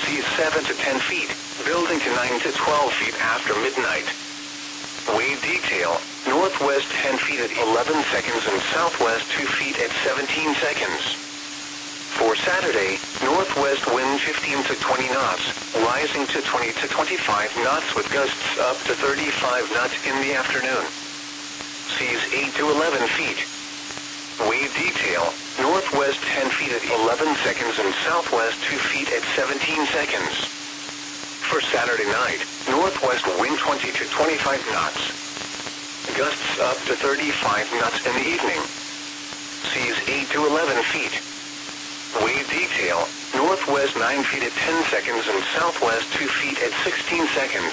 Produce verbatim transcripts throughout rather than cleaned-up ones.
seas seven to ten feet, building to nine to twelve feet after midnight. Wave detail, northwest ten feet at eleven seconds and southwest two feet at seventeen seconds. For Saturday, northwest wind fifteen to twenty knots, rising to twenty to twenty-five knots with gusts up to thirty-five knots in the afternoon. Seas eight to eleven feet. Wave detail, northwest ten feet at eleven seconds and southwest two feet at seventeen seconds. For Saturday night, northwest wind twenty to twenty-five knots. Gusts up to thirty-five knots in the evening. Seas eight to eleven feet. Wave detail, northwest nine feet at ten seconds and southwest two feet at sixteen seconds.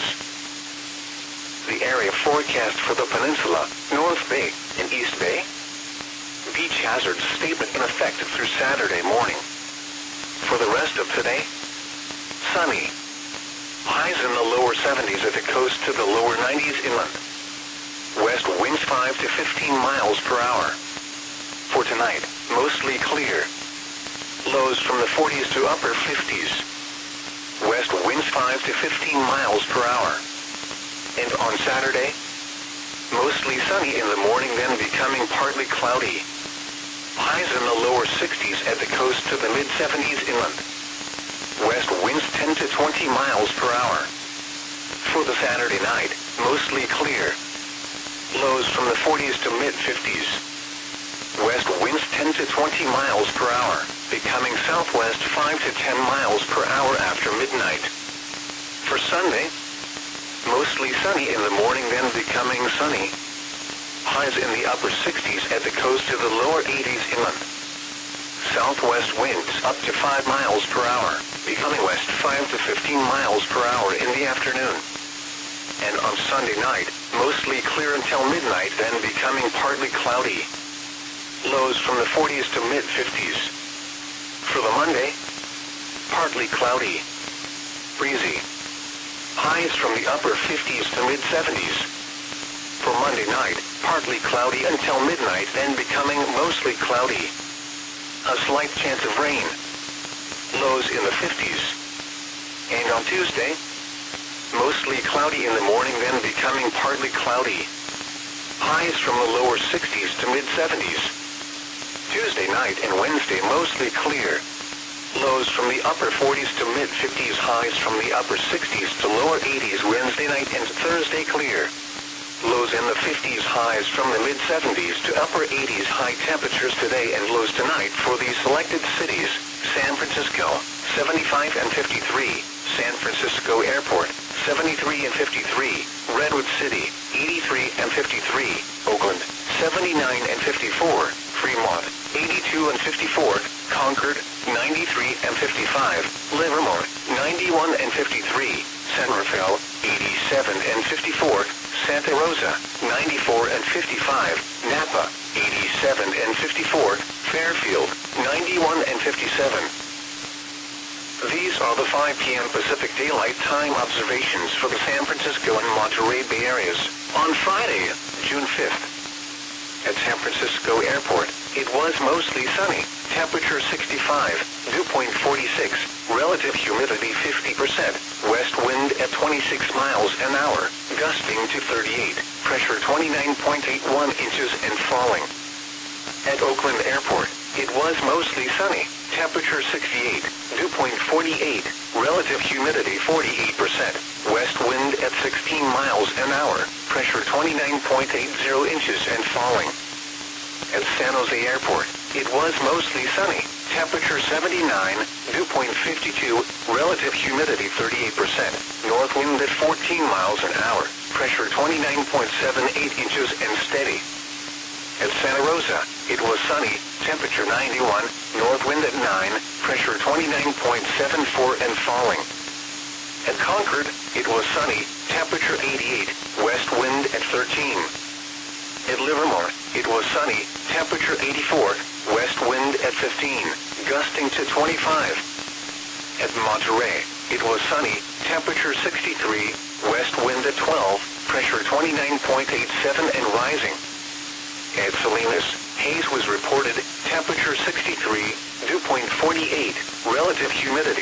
The area forecast for the peninsula, North Bay and East Bay. Beach hazard statement in effect through Saturday morning. For the rest of today, sunny. Highs in the lower seventies at the coast to the lower nineties inland. West winds five to fifteen miles per hour. For tonight, mostly clear. Lows from the forties to upper fifties. West winds five to fifteen miles per hour. And on Saturday, mostly sunny in the morning, then becoming partly cloudy. Highs in the lower sixties at the coast to the mid seventies inland. West winds ten to twenty miles per hour. For the Saturday night, mostly clear. Lows from the forties to mid fifties. West winds ten to twenty miles per hour, becoming southwest five to ten miles per hour after midnight. For Sunday, mostly sunny in the morning, then becoming sunny. Highs in the upper sixties at the coast to the lower eighties inland. Southwest winds up to five miles per hour, becoming west five to fifteen miles per hour in the afternoon. And on Sunday night, mostly clear until midnight, then becoming partly cloudy. Lows from the forties to mid fifties. For the Monday, partly cloudy. Breezy. Highs from the upper fifties to mid seventies. For Monday night, partly cloudy until midnight, then becoming mostly cloudy. A slight chance of rain. Lows in the fifties. And on Tuesday, mostly cloudy in the morning, then becoming partly cloudy. Highs from the lower sixties to mid seventies. Tuesday night and Wednesday mostly clear. Lows from the upper forties to mid fifties, highs from the upper sixties to lower eighties Wednesday night and Thursday clear. Lows in the fifties, highs from the mid seventies to upper eighties, high temperatures today and lows tonight for these selected cities: San Francisco, seventy-five and fifty-three, San Francisco Airport, seventy-three and fifty-three, Redwood City, eighty-three and fifty-three, Oakland, seventy-nine and fifty-four, Fremont, eighty-two and fifty-four, Concord, ninety-three and fifty-five, Livermore, ninety-one and fifty-three, San Rafael, eighty-seven and fifty-four, Santa Rosa, ninety-four and fifty-five, Napa, eighty-seven and fifty-four, Fairfield, ninety-one and fifty-seven. These are the five p m Pacific Daylight Time observations for the San Francisco and Monterey Bay areas on Friday, June fifth. At San Francisco Airport, it was mostly sunny, temperature sixty-five, dew point forty-six, relative humidity fifty percent, west wind at twenty-six miles an hour, gusting to thirty-eight, pressure twenty-nine point eight one inches and falling. At Oakland Airport, it was mostly sunny, temperature sixty-eight, dew point forty-eight, relative humidity forty-eight percent, west wind at sixteen miles an hour, pressure twenty-nine point eight zero inches and falling. At San Jose Airport, it was mostly sunny, temperature seventy-nine, dew point fifty-two, relative humidity thirty-eight percent, north wind at fourteen miles an hour, pressure twenty-nine point seven eight inches and steady. At Santa Rosa, it was sunny, temperature ninety-one, north wind at nine, pressure twenty-nine point seven four and falling. At Concord, it was sunny, temperature eighty-eight, west wind at thirteen. At Livermore, it was sunny, temperature eighty-four, west wind at fifteen, gusting to twenty-five. At Monterey, it was sunny, temperature sixty-three, west wind at twelve, pressure twenty-nine point eight seven and rising. At Salinas, haze was reported, temperature sixty-three, dew point forty-eight, relative humidity